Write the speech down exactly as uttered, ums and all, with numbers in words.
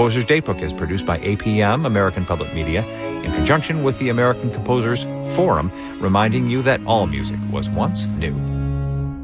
Composers Daybook is produced by A P M, American Public Media, in conjunction with the American Composers Forum, reminding you that all music was once new.